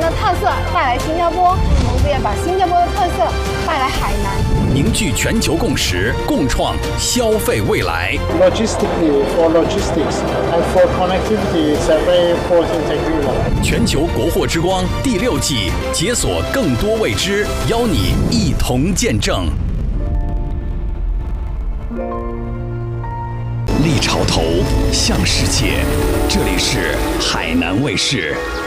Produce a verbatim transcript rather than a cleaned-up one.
的特色带来新加坡，同时也把新加坡的特色带来海南， 凝聚全球共识，共创消费未来。 Logistically, for logistics and for connectivity, it's a very important agreement. 全球国货之光第六季，解锁更多未知，邀你一同见证。立潮头向世界，这里是海南卫视。